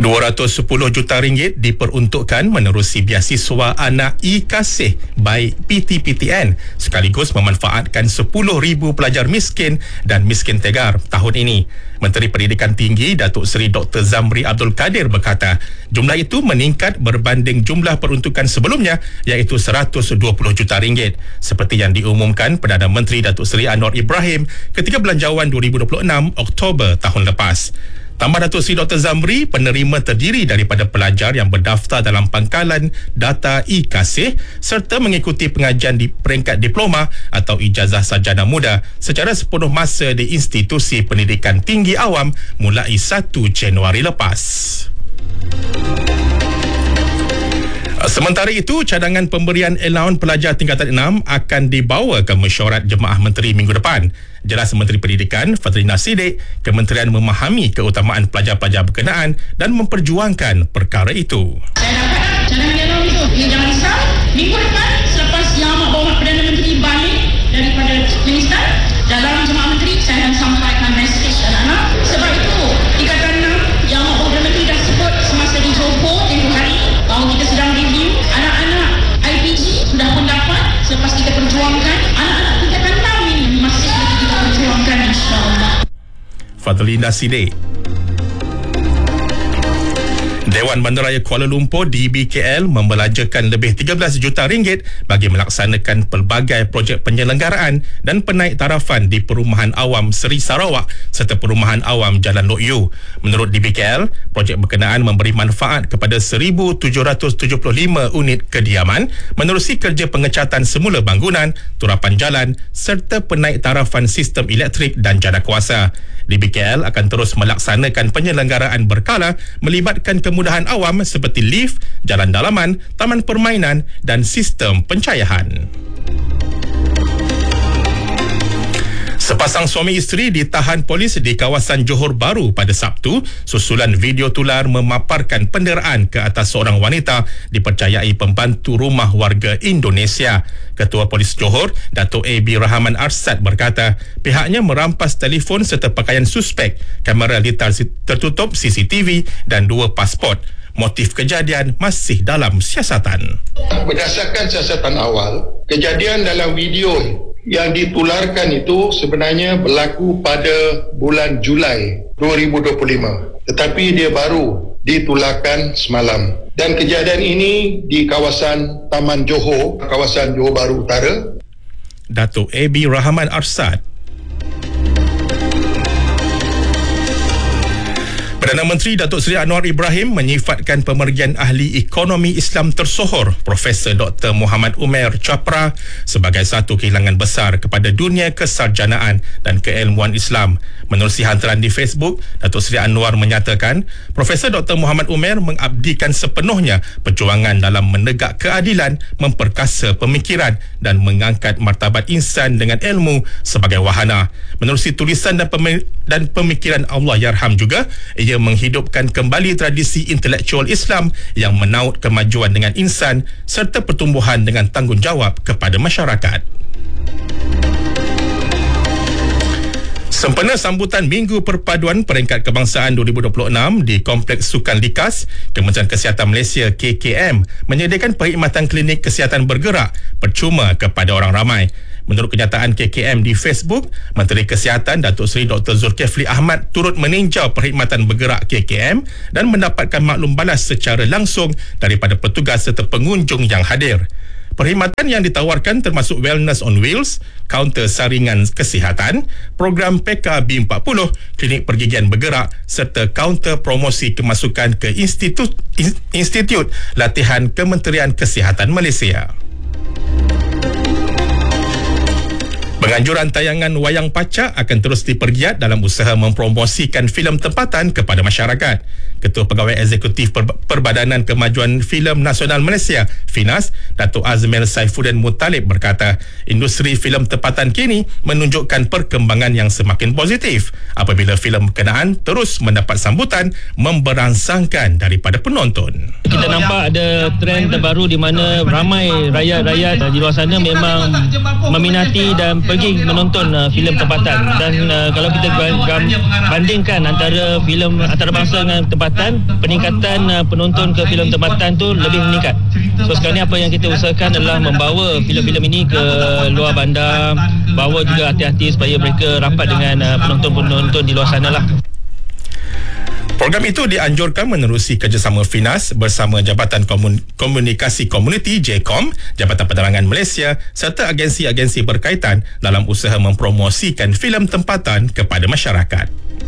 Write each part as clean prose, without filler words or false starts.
RM210 juta diperuntukkan menerusi biasiswa anak e-Kasih by PTPTN sekaligus memanfaatkan 10,000 pelajar miskin dan miskin tegar tahun ini. Menteri Pendidikan Tinggi Datuk Seri Dr. Zamri Abdul Kadir berkata, jumlah itu meningkat berbanding jumlah peruntukan sebelumnya iaitu RM120 juta seperti yang diumumkan Perdana Menteri Datuk Seri Anwar Ibrahim ketika Belanjawan 2026 Oktober tahun lepas. Tambah Datuk Seri Dr. Zamri, penerima terdiri daripada pelajar yang berdaftar dalam pangkalan data e-Kasih serta mengikuti pengajian di peringkat diploma atau ijazah sarjana muda secara sepenuh masa di institusi pendidikan tinggi awam mulai 1 Januari lepas. Sementara itu, cadangan pemberian allowance pelajar tingkatan 6 akan dibawa ke mesyuarat Jemaah Menteri minggu depan. Jelas Menteri Pendidikan Fadlina Siddiq, kementerian memahami keutamaan pelajar-pelajar berkenaan dan memperjuangkan perkara itu. Saya dapat cadangan allowance itu. Jangan risau, minggu depan selepas Yang Amat Berhormat Perdana Menteri balik daripada Turkmenistan, dalam Jemaah Menteri saya akan sampaikan mesej anak-anak. Sebab itu, tingkatan 6 Yang Amat Perdana Menteri dah sebut semasa di Johor tempoh hari bahawa kita sedang review anak-anak IPG sudah pun dapat selepas kita perjuangkan anak-anak tingkatan 6 ini masih lagi kita perjuangkan, insya-Allah. Fadlina Siddiq. Dewan Bandaraya Kuala Lumpur DBKL membelajarkan lebih RM13 juta bagi melaksanakan pelbagai projek penyelenggaraan dan penaik tarafan di Perumahan Awam Seri Sarawak serta Perumahan Awam Jalan Lok Yu. Menurut DBKL, projek berkenaan memberi manfaat kepada 1,775 unit kediaman menerusi kerja pengecatan semula bangunan, turapan jalan serta penaik tarafan sistem elektrik dan jana kuasa. DBKL akan terus melaksanakan penyelenggaraan berkala melibatkan kemudahan awam seperti lift, jalan dalaman, taman permainan dan sistem pencahayan. Sepasang suami isteri ditahan polis di kawasan Johor Bahru pada Sabtu susulan video tular memaparkan penderaan ke atas seorang wanita dipercayai pembantu rumah warga Indonesia. Ketua Polis Johor, Datuk A.B. Rahman Arsad berkata pihaknya merampas telefon serta pakaian suspek, kamera litar tertutup CCTV dan 2 pasport. Motif kejadian masih dalam siasatan. Berdasarkan siasatan awal, kejadian dalam video yang ditularkan itu sebenarnya berlaku pada bulan Julai 2025. Tetapi dia baru ditularkan semalam. Dan kejadian ini di kawasan Taman Johor, kawasan Johor Bahru Utara. Datuk A.B. Rahman Arsad. Perdana Menteri Datuk Seri Anwar Ibrahim menyifatkan pemergian ahli ekonomi Islam tersohor Profesor Dr. Muhammad Umair Chapra sebagai satu kehilangan besar kepada dunia kesarjanaan dan keilmuan Islam. Menerusi hantaran di Facebook, Datuk Seri Anwar menyatakan Profesor Dr. Muhammad Umair mengabdikan sepenuhnya perjuangan dalam menegak keadilan, memperkasa pemikiran dan mengangkat martabat insan dengan ilmu sebagai wahana. Menerusi tulisan dan pemikiran Allahyarham juga, ia menghidupkan kembali tradisi intelektual Islam yang menaut kemajuan dengan insan serta pertumbuhan dengan tanggungjawab kepada masyarakat. Sempena sambutan Minggu Perpaduan Peringkat Kebangsaan 2026 di Kompleks Sukan Likas, Kementerian Kesihatan Malaysia KKM menyediakan perkhidmatan klinik kesihatan bergerak percuma kepada orang ramai. Menurut kenyataan KKM di Facebook, Menteri Kesihatan Datuk Seri Dr. Zulkifli Ahmad turut meninjau perkhidmatan bergerak KKM dan mendapatkan maklum balas secara langsung daripada petugas serta pengunjung yang hadir. Perkhidmatan yang ditawarkan termasuk Wellness on Wheels, kaunter saringan kesihatan, program PKB40, klinik pergigian bergerak serta kaunter promosi kemasukan ke Institut Latihan Kementerian Kesihatan Malaysia. Penganjuran tayangan wayang pacak akan terus dipergiat dalam usaha mempromosikan filem tempatan kepada masyarakat. Ketua Pegawai Eksekutif Perbadanan Kemajuan Filem Nasional Malaysia, FINAS, Datuk Azmil Saifuddin Muttalib berkata, industri filem tempatan kini menunjukkan perkembangan yang semakin positif apabila filem berkenaan terus mendapat sambutan memberangsangkan daripada penonton. Kita nampak ada trend terbaru di mana ramai rakyat-rakyat di luar sana memang meminati dan pergi menonton filem tempatan. Dan kalau kita bandingkan antara filem antarabangsa dengan tempatan, tempatan, peningkatan penonton ke filem tempatan tu lebih meningkat. So sekarang ni apa yang kita usahakan adalah membawa filem-filem ini ke luar bandar, bawa juga artis-artis supaya mereka rapat dengan penonton-penonton di luar sana lah. Program itu dianjurkan menerusi kerjasama Finas bersama Jabatan Komunikasi Komuniti JKOM, Jabatan Penerangan Malaysia serta agensi-agensi berkaitan dalam usaha mempromosikan filem tempatan kepada masyarakat.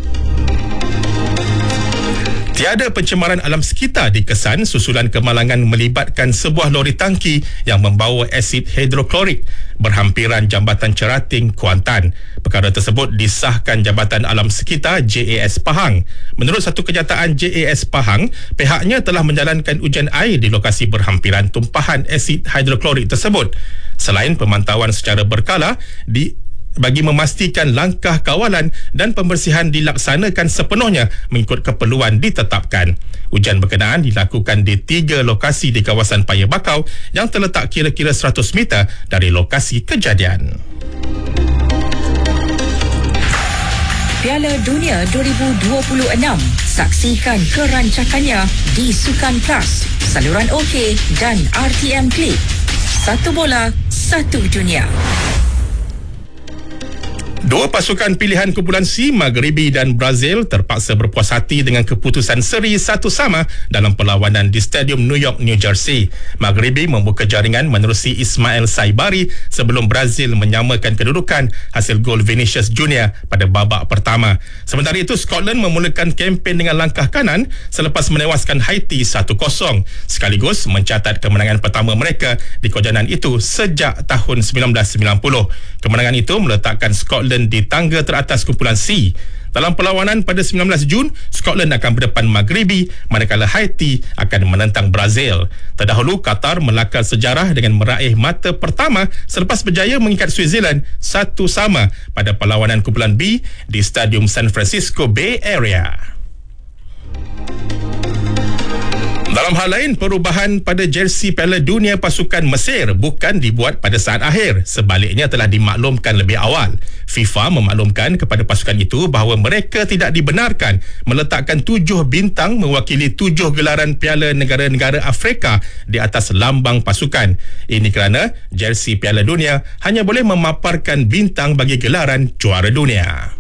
Tiada pencemaran alam sekitar di Kesan susulan kemalangan melibatkan sebuah lori tangki yang membawa asid hidroklorik berhampiran Jambatan Cerating, Kuantan. Perkara tersebut disahkan Jabatan Alam Sekitar JAS Pahang. Menurut satu kenyataan JAS Pahang, pihaknya telah menjalankan ujian air di lokasi berhampiran tumpahan asid hidroklorik tersebut. Selain pemantauan secara berkala bagi memastikan langkah kawalan dan pembersihan dilaksanakan sepenuhnya mengikut keperluan ditetapkan. Ujian berkenaan dilakukan di 3 lokasi di kawasan Paya Bakau yang terletak kira-kira 100 meter dari lokasi kejadian. Piala Dunia 2026. Saksikan kerancakannya di Sukan Plus, saluran OK dan RTM Click. Satu bola, satu dunia. Dua pasukan pilihan kumpulan C, Maghribi dan Brazil terpaksa berpuas hati dengan keputusan seri 1-1 dalam perlawanan di Stadium New York, New Jersey. Maghribi membuka jaringan menerusi Ismail Saibari sebelum Brazil menyamakan kedudukan hasil gol Vinicius Junior pada babak pertama. Sementara itu, Scotland memulakan kempen dengan langkah kanan selepas menewaskan Haiti 1-0 sekaligus mencatat kemenangan pertama mereka di kejohanan itu sejak tahun 1990. Kemenangan itu meletakkan Scotland di tangga teratas kumpulan C. Dalam perlawanan pada 19 Jun, Scotland akan berdepan Maghribi manakala Haiti akan menentang Brazil. Terdahulu, Qatar melakar sejarah dengan meraih mata pertama selepas berjaya mengikat Switzerland 1-1 pada perlawanan kumpulan B di Stadium San Francisco Bay Area. Dalam hal lain, perubahan pada jersey Piala Dunia pasukan Mesir bukan dibuat pada saat akhir. Sebaliknya telah dimaklumkan lebih awal. FIFA memaklumkan kepada pasukan itu bahawa mereka tidak dibenarkan meletakkan 7 bintang mewakili 7 gelaran Piala Negara-Negara Afrika di atas lambang pasukan. Ini kerana jersey Piala Dunia hanya boleh memaparkan bintang bagi gelaran juara dunia.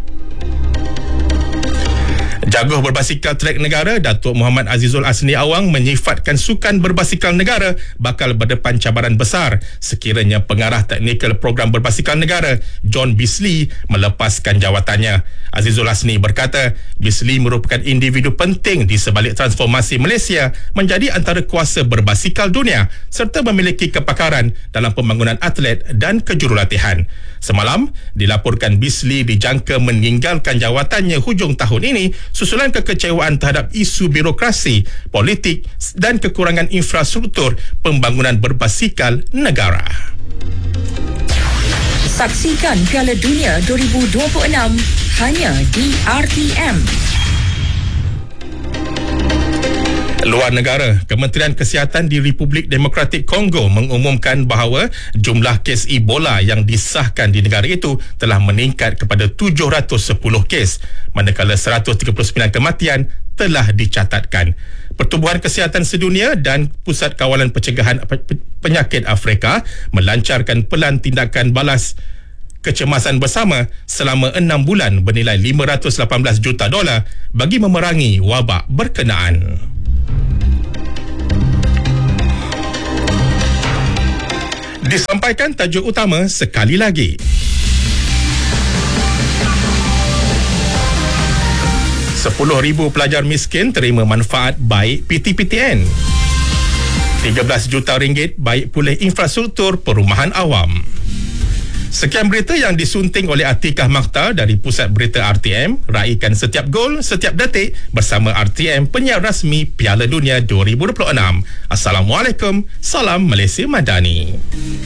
Jaguh berbasikal trek negara Datuk Muhammad Azizul Asni Awang menyifatkan sukan berbasikal negara bakal berdepan cabaran besar sekiranya pengarah teknikal program berbasikal negara John Bisley melepaskan jawatannya. Azizul Asni berkata, Bisley merupakan individu penting di sebalik transformasi Malaysia menjadi antara kuasa berbasikal dunia serta memiliki kepakaran dalam pembangunan atlet dan kejurulatihan. Semalam, dilaporkan Bisley dijangka meninggalkan jawatannya hujung tahun ini susulan kekecewaan terhadap isu birokrasi, politik dan kekurangan infrastruktur pembangunan berbasikal negara. Saksikan Piala Dunia 2026 hanya di RTM. Luar negara, Kementerian Kesihatan di Republik Demokratik Kongo mengumumkan bahawa jumlah kes Ebola yang disahkan di negara itu telah meningkat kepada 710 kes, manakala 139 kematian telah dicatatkan. Pertubuhan Kesihatan Sedunia dan Pusat Kawalan Pencegahan Penyakit Afrika melancarkan pelan tindakan balas kecemasan bersama selama 6 bulan bernilai $518 juta bagi memerangi wabak berkenaan. Disampaikan tajuk utama sekali lagi. 10,000 pelajar miskin terima manfaat baik PTPTN. 13 juta ringgit baik pulih infrastruktur perumahan awam. Sekian berita yang disunting oleh Atikah Makhtar dari Pusat Berita RTM. Raikan setiap gol, setiap detik bersama RTM, penyiar rasmi Piala Dunia 2026. Assalamualaikum, salam Malaysia Madani.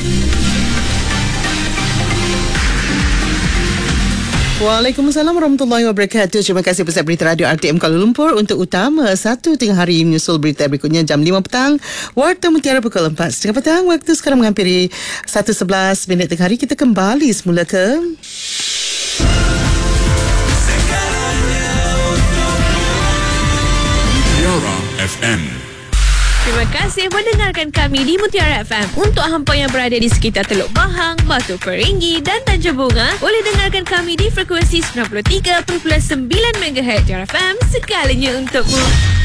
Waalaikumsalam warahmatullahi wabarakatuh. Terima kasih Pusat Berita Radio RTM Kuala Lumpur untuk utama 1 tengah hari menyusul berita berikutnya jam 5 petang. Warta Mutiara pukul 4:30 petang. Waktu sekarang menghampiri 1:11 tengah hari. Kita kembali semula ke FM. Terima kasih mendengarkan kami di Mutiara FM. Untuk hampa yang berada di sekitar Teluk Bahang, Batu Peringgi dan Tanjung Bunga, boleh dengarkan kami di frekuensi 93.9 MHz Mutiara FM, segalanya untukmu.